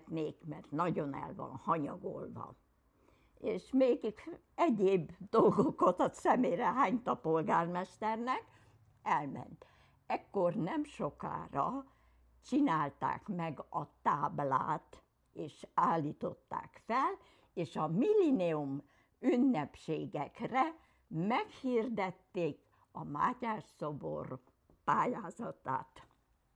szeretnék, mert nagyon el van hanyagolva. És még egyéb dolgokat a szemére hányt a polgármesternek, elment. Ekkor nem sokára csinálták meg a táblát, és állították fel, és a millennium ünnepségekre meghirdették a Mátyás szobor pályázatát.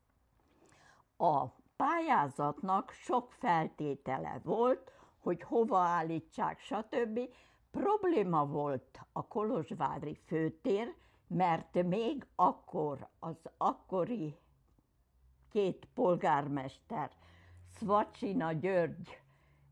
A pályázatnak sok feltétele volt, hogy hova állítsák, stb. Probléma volt a kolozsvári főtér, mert még akkor az akkori két polgármester, Szvacsina György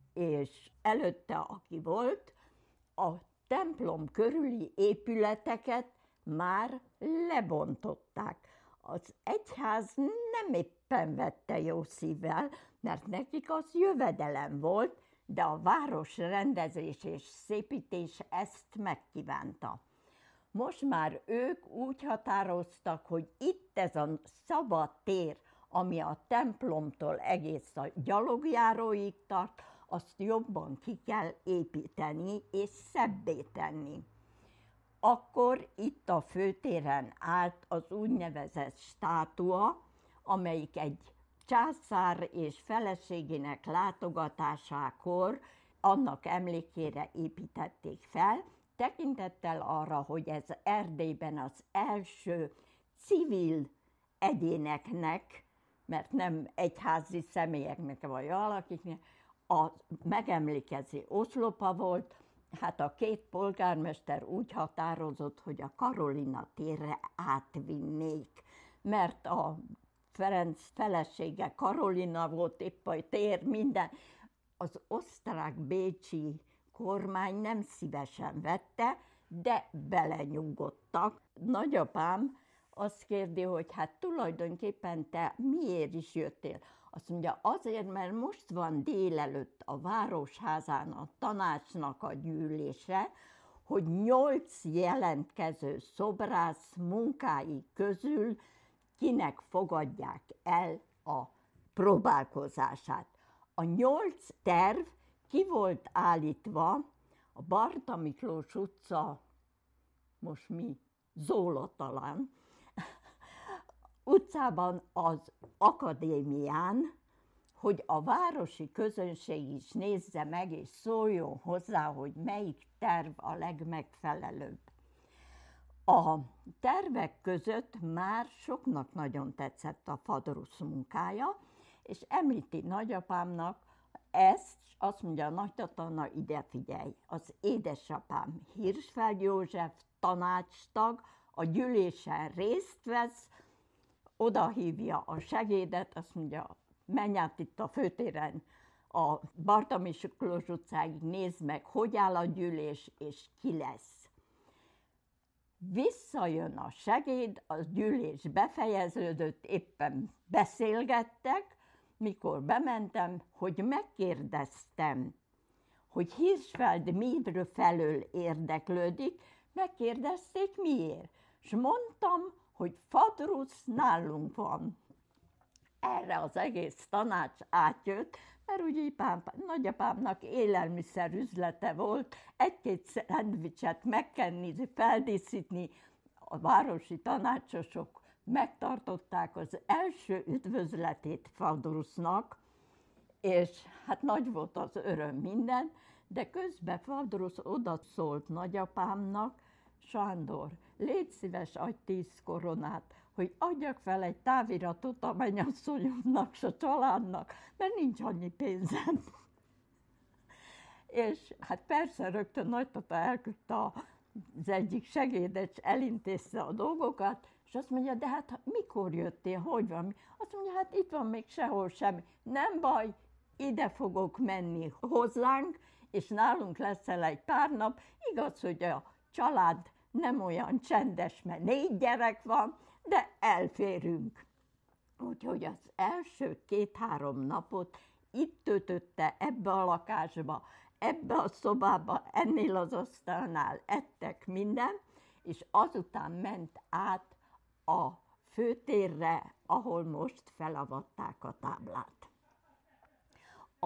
és előtte aki volt, a templom körüli épületeket már lebontották. Az egyház nem éppen vette jó szívvel, mert nekik az jövedelem volt, de a városrendezés és szépítés ezt megkívánta. Most már ők úgy határoztak, hogy itt ez a szabad tér, ami a templomtól egész a gyalogjáróig tart, azt jobban ki kell építeni és szebbé tenni. Akkor itt a főtéren állt az úgynevezett státua, amelyik egy császár és feleségének látogatásakor annak emlékére építették fel, tekintettel arra, hogy ez Erdélyben az első civil egyéneknek, mert nem egyházi személyeknek vagy valakiknek, a megemlékező oszlopa volt. Hát a két polgármester úgy határozott, hogy a Karolina térre átvinnék, mert a Ferenc felesége Karolina volt, épp a tér, minden. Az osztrák-bécsi kormány nem szívesen vette, de belenyugodtak. Nagyapám azt kérdi, hogy hát tulajdonképpen te miért is jöttél? Azt mondja, azért, mert most van délelőtt a Városházán a tanácsnak a gyűlése, hogy 8 jelentkező szobrász munkái közül kinek fogadják el a próbálkozását. A 8 terv ki volt állítva a Barta Miklós utca, most mi, Zóla talán, utcában az akadémián, hogy a városi közönség is nézze meg, és szóljon hozzá, hogy melyik terv a legmegfelelőbb. A tervek között már soknak nagyon tetszett a fadrusz munkája, és említi nagyapámnak ezt, azt mondja a nagytatana, ide figyelj, az édesapám Hirschfeld József tanácstag, a gyűlésen részt vesz, oda hívja a segédet, azt mondja, menj át itt a főtéren a Barta Miklós utcáig, nézd meg, hogy áll a gyűlés, és ki lesz. Visszajön a segéd, a gyűlés befejeződött, éppen beszélgettek, mikor bementem, hogy megkérdeztem, hogy Hirschfeld miről felől érdeklődik, megkérdezték miért, és mondtam, hogy fadrusz nálunk van. Erre az egész tanács átjött, mert ugye nagyapámnak élelmiszerüzlete volt, egy-két szendvicset megkenni, feldíszítni, a városi tanácsosok megtartották az első üdvözletét fadrusznak, és hát nagy volt az öröm minden, de közben fadrusz odaszólt nagyapámnak, Sándor, légy szíves, adj 10 koronát, hogy adjak fel egy táviratot a mennyasszonyomnak, s a családnak, mert nincs annyi pénzem. És hát persze rögtön nagytata elküldte az egyik segédet, és elintézte a dolgokat, és azt mondja, de hát mikor jöttél, hogy van? Azt mondja, hát itt van még sehol semmi. Nem baj, ide fogok menni hozzánk, és nálunk leszel egy pár nap. Igaz, hogy a család nem olyan csendes, mert 4 gyerek van, de elférünk. Úgyhogy az első 2-3 napot itt töltötte ebbe a lakásba, ebbe a szobába, ennél az asztalnál ettek minden, és azután ment át a főtérre, ahol most felavatták a táblát.